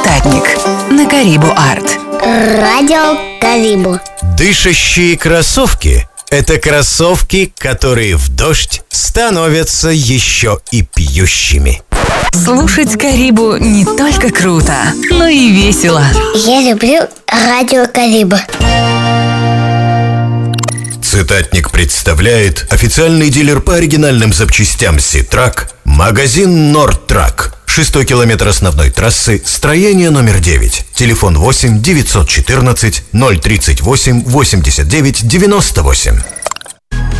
Цитатник на Карибу Арт. Радио Карибу. Дышащие кроссовки – это кроссовки, которые в дождь становятся еще и пьющими. Слушать Карибу не только круто, но и весело. Я люблю радио Карибу. Цитатник представляет официальный дилер по оригинальным запчастям Ситрак, магазин Нордтрак. 6-й километр основной трассы, строение номер 9. Телефон 8 914 038 89 98.